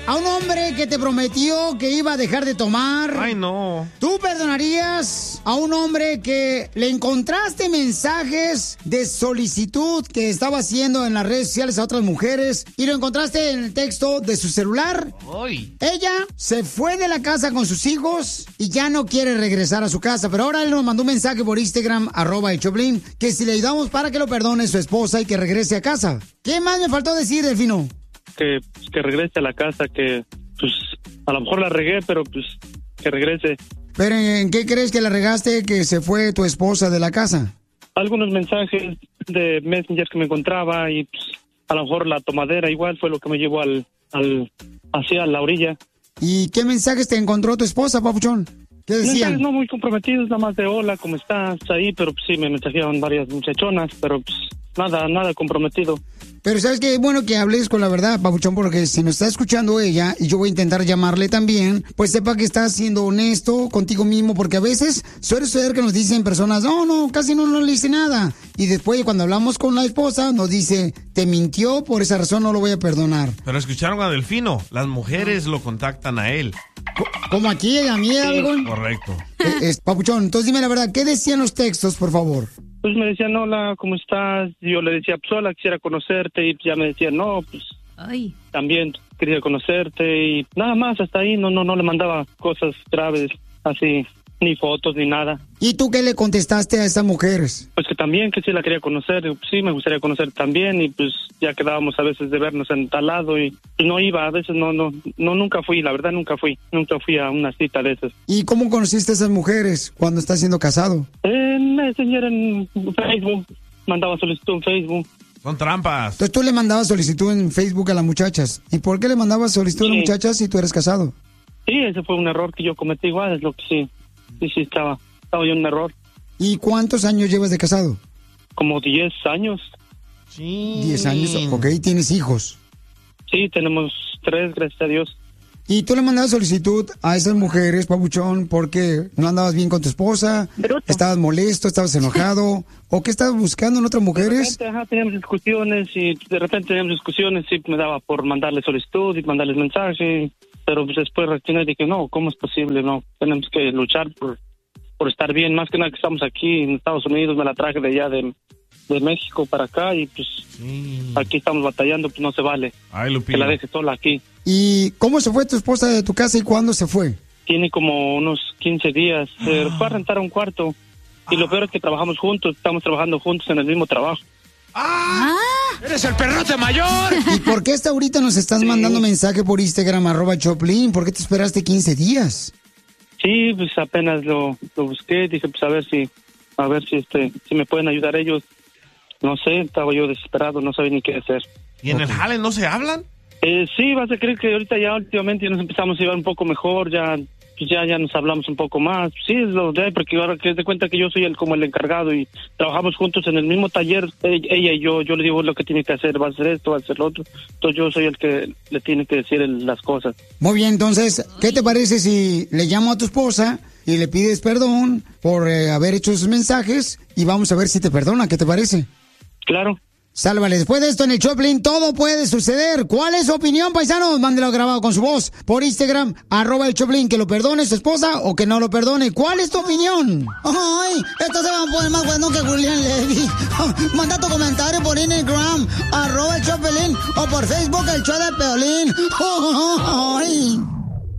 a un hombre que te prometió que iba a dejar de tomar? Ay, no. ¿Tú perdonarías a un hombre que le encontraste mensajes de solicitud que estaba haciendo en las redes sociales a otras mujeres y lo encontraste en el texto de su celular? Ay. Ella se fue de la casa con sus hijos y ya no quiere regresar a su casa, pero ahora él nos mandó un mensaje por Instagram, @el Choplin, que si le ayudamos para que lo perdone su esposa y que regrese a casa. ¿Qué más me faltó decir, Delfino? Que regrese a la casa, que pues a lo mejor la regué, pero pues que regrese. ¿Pero en qué crees que la regaste que se fue tu esposa de la casa? Algunos mensajes de Messenger que me encontraba y pues, a lo mejor la tomadera igual fue lo que me llevó hacia la orilla. ¿Y qué mensajes te encontró tu esposa, papuchón? ¿Qué decían? Mensajes no muy comprometidos, nada más de hola, ¿cómo estás? Ahí, pero pues sí, me mensajearon varias muchachonas, pero pues nada comprometido. Pero sabes que es bueno que hables con la verdad, papuchón, porque si nos está escuchando ella, y yo voy a intentar llamarle también, pues sepa que estás siendo honesto contigo mismo, porque a veces suele suceder que nos dicen personas, no, casi no le hice nada. Y después cuando hablamos con la esposa, nos dice, te mintió, por esa razón no lo voy a perdonar. Pero escucharon a Delfino, las mujeres lo contactan a él. Como aquí, a mí, algo. Correcto. Papuchón, entonces dime la verdad, ¿qué decían los textos, por favor? Pues me decían, hola, ¿cómo estás? Y yo le decía, pues hola, quisiera conocerte. Y ya me decían, no, pues también quería conocerte. Y nada más, hasta ahí no le mandaba cosas graves, así, ni fotos, ni nada. ¿Y tú qué le contestaste a estas mujeres? Pues que también, que sí la quería conocer. Pues, sí, me gustaría conocer también. Y pues ya quedábamos a veces de vernos en tal lado. Y pues, no iba, a veces nunca fui, la verdad nunca fui a una cita de esas. ¿Y cómo conociste a esas mujeres cuando estás siendo casado? En Messenger, en Facebook, mandaba solicitud en Facebook. Son trampas. Entonces tú le mandabas solicitud en Facebook a las muchachas. ¿Y por qué le mandabas solicitud a las muchachas si tú eres casado? Sí, ese fue un error que yo cometí igual, es lo que sí. Sí, estaba yo en un error. ¿Y cuántos años llevas de casado? Como 10 años. Sí. 10 años, ok, ¿tienes hijos? Sí, tenemos 3, gracias a Dios. ¿Y tú le mandabas solicitud a esas mujeres, papuchón, porque no andabas bien con tu esposa? Bruto. ¿Estabas molesto, estabas enojado? ¿O qué estabas buscando en otras mujeres? Teníamos discusiones y sí, me daba por mandarles solicitud y mandarles mensaje, pero pues después reaccioné y dije, no, ¿cómo es posible? No, tenemos que luchar por estar bien, más que nada que estamos aquí en Estados Unidos, me la traje de allá de México para acá y pues aquí estamos batallando, pues no se vale. Ay, Lupillo. Que la deje sola aquí. ¿Y cómo se fue tu esposa de tu casa y cuándo se fue? Tiene como unos 15 días, se fue a rentar un cuarto y lo peor es que trabajamos juntos, estamos trabajando juntos en el mismo trabajo. ¡Eres el perrote mayor! ¿Y por qué hasta ahorita nos estás mandando mensaje por Instagram, @Choplin? ¿Por qué te esperaste 15 días? Sí, pues apenas lo busqué, dije pues a ver si me pueden ayudar ellos. No sé, estaba yo desesperado, no sabía ni qué hacer. ¿Y en el jale no se hablan? Sí, vas a creer que ahorita ya últimamente ya nos empezamos a llevar un poco mejor, ya nos hablamos un poco más. Sí, es lo de ahí, porque ahora que te cuenta que yo soy como el encargado y trabajamos juntos en el mismo taller, ella y yo le digo lo que tiene que hacer, va a hacer esto, va a hacer lo otro. Entonces yo soy el que le tiene que decir las cosas. Muy bien, entonces, ¿qué te parece si le llamo a tu esposa y le pides perdón por haber hecho esos mensajes y vamos a ver si te perdona? ¿Qué te parece? Claro. Sálvale, después de esto en el Choplin todo puede suceder. ¿Cuál es su opinión, paisanos? Mándelo grabado con su voz por Instagram, @el Choplin, que lo perdone su esposa o que no lo perdone. ¿Cuál es tu opinión? Ay, esto se va a poner más bueno que Julián Levy. Manda tu comentario por Instagram, @el Choplin, o por Facebook, el show de Piolín.